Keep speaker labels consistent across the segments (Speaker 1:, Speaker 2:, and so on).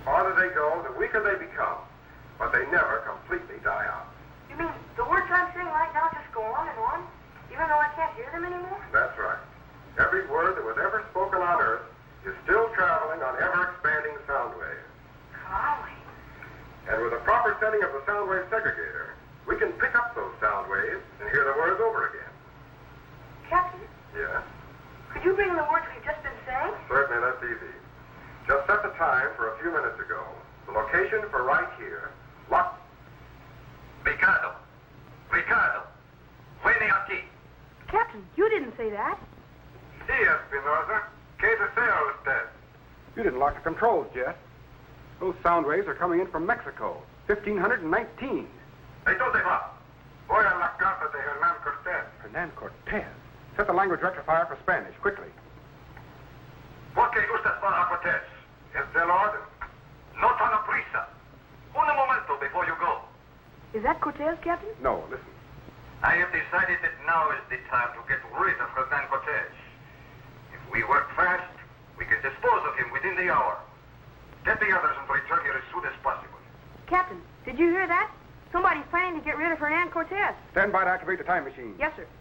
Speaker 1: farther they go, the weaker they become. But they never completely die out.
Speaker 2: You mean the words I'm saying right now just go on and on, even though I can't hear them anymore?
Speaker 1: That's right. Every word that was ever spoken on Earth is still traveling on ever-expanding sound waves.
Speaker 2: Golly.
Speaker 1: And with a proper setting of the sound wave segregator, we can pick up those sound waves and hear the words over again.
Speaker 2: Captain,
Speaker 1: Yes?
Speaker 2: could you bring the words we've just been saying?
Speaker 1: Certainly, that's easy. Just set the time for a few minutes ago. The location for right here. Lock.
Speaker 3: Ricardo. Ricardo. Vieni aquí.
Speaker 2: Captain, you didn't say that.
Speaker 1: Sí, Espinosa. ¿Qué desea usted?
Speaker 4: You didn't lock the controls, Jet. Those sound waves are coming in from Mexico, 1519.
Speaker 1: ¿Dónde va? Voy a la casa de Hernán Cortés.
Speaker 4: Hernan Cortez. Set the language rectifier for Spanish, quickly.
Speaker 3: ¿Por qué usted va a Cortés?
Speaker 1: Es del orden.
Speaker 3: No tan aprisa. Un momento before you go.
Speaker 2: Is that Cortez, Captain?
Speaker 4: No, listen.
Speaker 3: I have decided that now is the time to get rid of Hernan Cortés. If we work fast, we can dispose of him within the hour. Get the others and return here as soon as possible.
Speaker 2: Captain, did you hear that? Somebody's planning to get rid of Hernan Cortez.
Speaker 4: Stand by to activate the time machine.
Speaker 2: Yes, sir.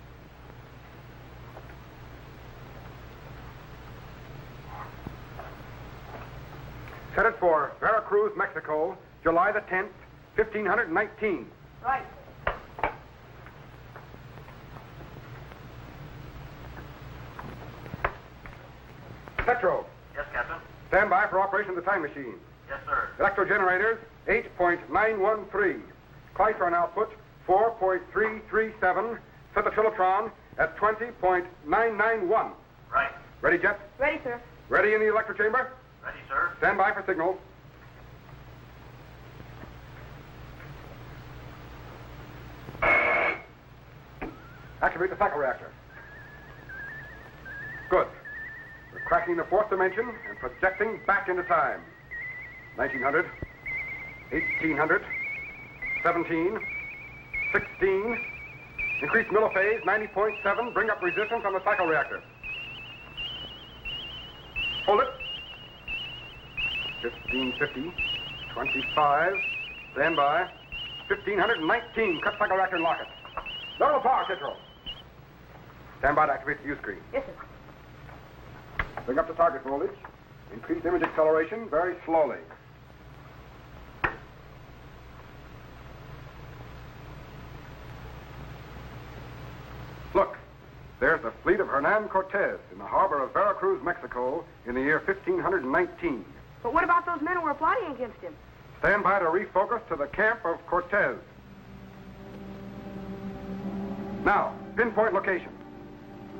Speaker 4: Set it for Veracruz, Mexico, July the 10th, 1519.
Speaker 2: Right.
Speaker 4: Petro,
Speaker 3: Yes, Captain.
Speaker 4: stand by for operation of the time machine.
Speaker 3: Yes, sir.
Speaker 4: Electrogenerators, 8.913. Clytron output, 4.337. Set the Trilotron at 20.991.
Speaker 3: Right.
Speaker 4: Ready, Jet?
Speaker 2: Ready, sir.
Speaker 4: Ready in the electrochamber?
Speaker 3: Ready, sir.
Speaker 4: Stand by for signal. Activate the cycle reactor. Good. We're cracking the fourth dimension and projecting back into time. 1900, 1800, 17, 16. Increase milliphase, 90.7. Bring up resistance on the cycle reactor. Hold it. 1550, 25. Stand by. 1519. Cut cycle reactor and lock it. Level power, Citro. Stand by to activate the view screen.
Speaker 2: Yes, sir.
Speaker 4: Bring up the target voltage. Increase image acceleration very slowly. Look, there's the fleet of Hernan Cortez in the harbor of Veracruz, Mexico, in the year 1519.
Speaker 2: But what about those men who were plotting against him?
Speaker 4: Stand by to refocus to the camp of Cortez. Now, pinpoint location.